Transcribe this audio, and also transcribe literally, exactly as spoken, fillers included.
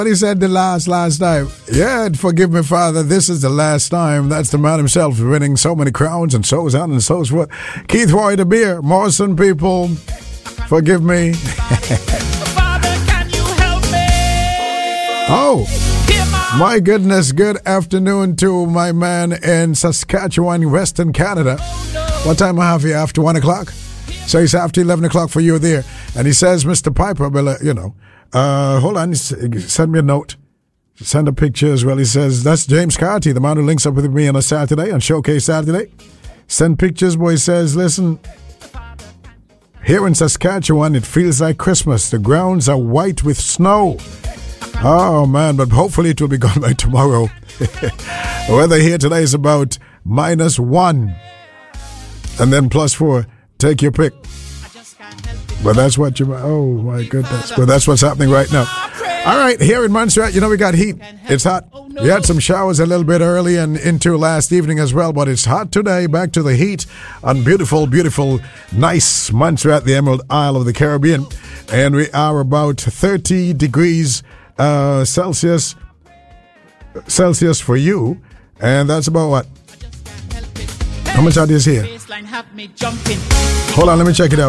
But he said the last, last time. Yeah, forgive me, Father, this is the last time. That's the man himself winning so many crowns and so on and so forth. Keith Roy the Beer, Morrison people, forgive me. Father, can you help me? Oh, my goodness, good afternoon to my man in Saskatchewan, Western Canada. What time I have here? After one o'clock? So it's after eleven o'clock for you there. And he says, Mister Piper, well, uh, you know, Uh, hold on, send me a note. Send a picture as well. He says, that's James Carty, the man who links up with me on a Saturday, on Showcase Saturday. Send pictures, boy. He says, listen, here in Saskatchewan, it feels like Christmas. The grounds are white with snow. Oh, man, but hopefully it will be gone by tomorrow. The weather here today is about minus one. And then plus four. Take your pick. But that's what you, oh my goodness. But that's what's happening right now. All right, here in Montserrat, you know, we got heat. It's hot. We had some showers a little bit early and into last evening as well, but it's hot today. Back to the heat on beautiful, beautiful, nice Montserrat, the Emerald Isle of the Caribbean. And we are about thirty degrees uh, Celsius, Celsius for you. And that's about what? How much are these here? Hold on, let me check it out.